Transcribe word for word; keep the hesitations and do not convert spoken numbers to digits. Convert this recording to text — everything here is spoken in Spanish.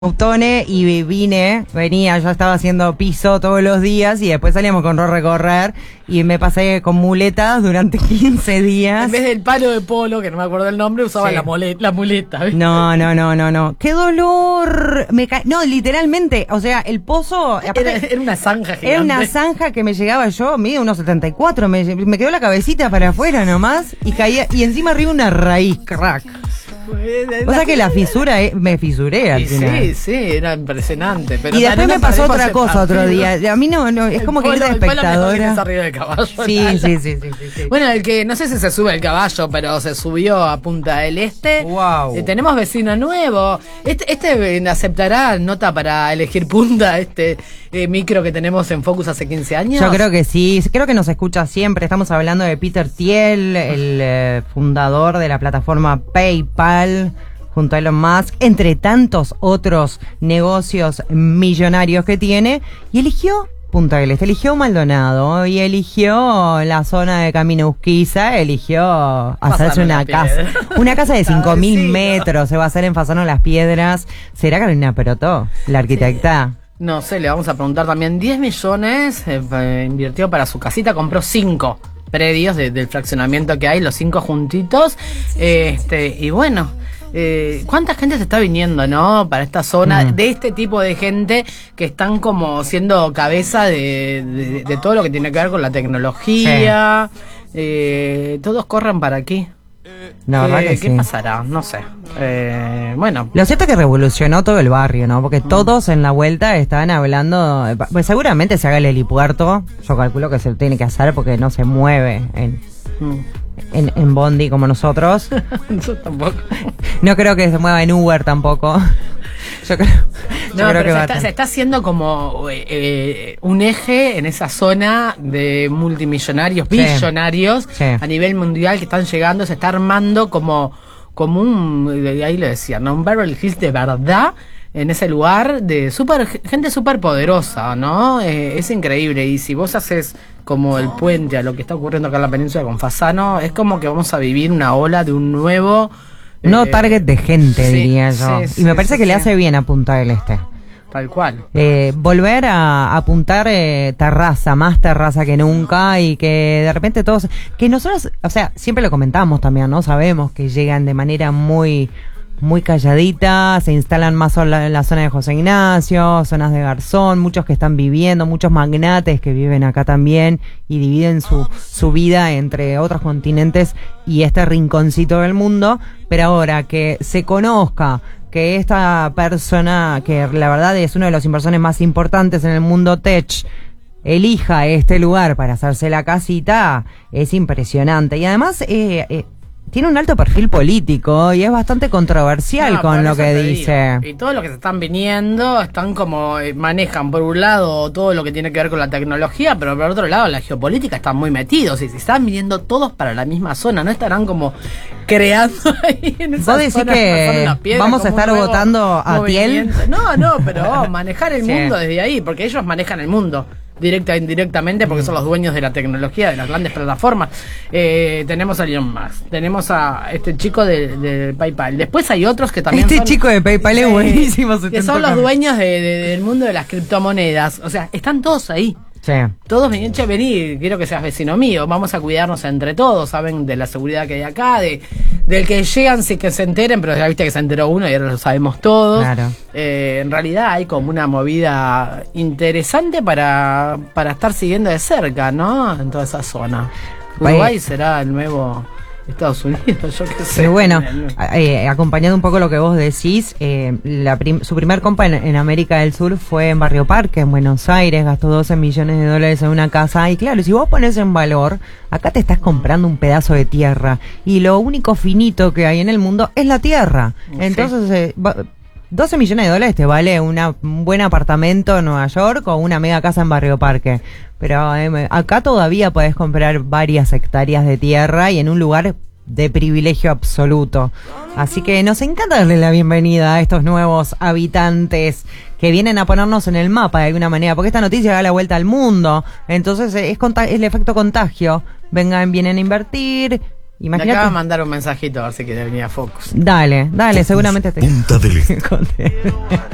Autone y vine, venía, yo estaba haciendo piso todos los días y después salíamos con Rorre correr y me pasé con muletas durante quince días. En vez del palo de polo, que no me acuerdo el nombre, usaba sí. la, mole, la muleta. ¿Viste? No, no, no, no, no. ¡Qué dolor! Me ca... No, literalmente, o sea, el pozo... Aparte, era, era una zanja gigante. Era una zanja que me llegaba yo, mido unos setenta y cuatro, me, me quedó la cabecita para afuera nomás y caía, y encima arriba una raíz, crack. O sea que la fisura, eh, me fisuré al final. Sí, sí, era impresionante. Pero y después me pasó otra cosa otro día. A mí no, no es como que ir de espectadora. Arriba del caballo, sí, sí, sí, sí, sí, sí. Bueno, el que, no sé si se sube el caballo, pero se subió a Punta del Este. Wow. Eh, tenemos vecino nuevo. Este, este aceptará nota para elegir Punta, este eh, micro que tenemos en Focus hace quince años. Yo creo que sí, creo que nos escucha siempre. Estamos hablando de Peter Thiel, el eh, fundador de la plataforma PayPal, junto a Elon Musk, entre tantos otros negocios millonarios que tiene, y eligió Punta del Este, eligió Maldonado, y eligió la zona de Camino Urquiza, eligió hacerse una casa, una casa de cinco mil metros, se va a hacer en Fasano Las Piedras. ¿Será Carolina Perotto, la arquitecta? Sí. No sé, le vamos a preguntar también. diez millones eh, invirtió para su casita, compró cinco predios de, del fraccionamiento que hay, los cinco juntitos, eh, este y bueno, eh, ¿cuánta gente se está viniendo, no? Para esta zona, mm. de este tipo de gente que están como siendo cabeza de, de, de todo lo que tiene que ver con la tecnología, sí. eh, todos corren para aquí. La verdad eh, que ¿Qué sí. pasará? No sé. Eh, bueno. Lo cierto es que revolucionó todo el barrio, ¿no? Porque mm. todos en la vuelta estaban hablando... Pues seguramente se haga el helipuerto. Yo calculo que se tiene que hacer porque no se mueve en, mm. en, en Bondi como nosotros. Yo tampoco. No creo que se mueva en Uber tampoco. Yo creo, yo no, creo pero que se, va está, se está haciendo como eh, un eje en esa zona de multimillonarios, sí. billonarios sí. a nivel mundial que están llegando, se está armando como, como un, ahí lo decía, ¿no? Un Beverly Hills de verdad en ese lugar de super, gente súper poderosa, ¿no? Eh, es increíble, y si vos haces como el puente a lo que está ocurriendo acá en la península con Fasano, es como que vamos a vivir una ola de un nuevo... No eh, target de gente, sí, diría yo. Sí, y me sí, parece sí, que sí. le hace bien a Punta del Este. Tal cual. Eh, volver a apuntar eh, terraza, más terraza que nunca, y que de repente todos... Que nosotros, o sea, siempre lo comentamos también, ¿no? Sabemos que llegan de manera muy... muy calladita, se instalan más en la, en la zona de José Ignacio, zonas de Garzón, muchos que están viviendo, muchos magnates que viven acá también y dividen su, su vida entre otros continentes y este rinconcito del mundo, pero ahora que se conozca que esta persona, que la verdad es uno de los inversores más importantes en el mundo tech, elija este lugar para hacerse la casita, es impresionante. Y además... Eh, eh, tiene un alto perfil político y es bastante controversial no, con lo que dice. Digo. Y todos los que se están viniendo están como, eh, manejan por un lado todo lo que tiene que ver con la tecnología, pero por otro lado la geopolítica están muy metidos y se están viniendo todos para la misma zona, no estarán como creando ahí en esa ¿Vos decís zona, que piedra, vamos a estar votando a Thiel? No, no, pero manejar el sí. mundo desde ahí, porque ellos manejan el mundo. Directa e indirectamente, porque son los dueños de la tecnología, de las grandes plataformas. Eh, tenemos a Elon Musk, tenemos a este chico de, de PayPal. Después hay otros que también Este son, chico de PayPal es buenísimo. Que son los dueños de, de, del mundo de las criptomonedas. O sea, están todos ahí. Sí. Todos venían, che, vení, quiero que seas vecino mío, vamos a cuidarnos entre todos, saben de la seguridad que hay acá, de del que llegan sin que se enteren, pero ya viste que se enteró uno y ahora lo sabemos todos. Claro. Eh, en realidad hay como una movida interesante para, para estar siguiendo de cerca, ¿no? En toda esa zona. Uruguay será el nuevo Estados Unidos, yo qué sé. Pero bueno, eh, acompañando un poco lo que vos decís, eh, la prim- su primer compra en, en América del Sur fue en Barrio Parque, en Buenos Aires, gastó doce millones de dólares en una casa, y claro, si vos pones en valor, acá te estás comprando un pedazo de tierra, y lo único finito que hay en el mundo es la tierra. Sí. Entonces, eh, va, doce millones de dólares te vale una, un buen apartamento en Nueva York o una mega casa en Barrio Parque. Pero eh, acá todavía podés comprar varias hectáreas de tierra y en un lugar de privilegio absoluto. Así que nos encanta darle la bienvenida a estos nuevos habitantes que vienen a ponernos en el mapa de alguna manera, porque esta noticia da la vuelta al mundo. Entonces es, contag- es el efecto contagio. Vengan, vienen a invertir. Imagínate. Me acaba de mandar un mensajito a ver si quiere venir a Focus. Dale, dale, seguramente te... Punta del Este.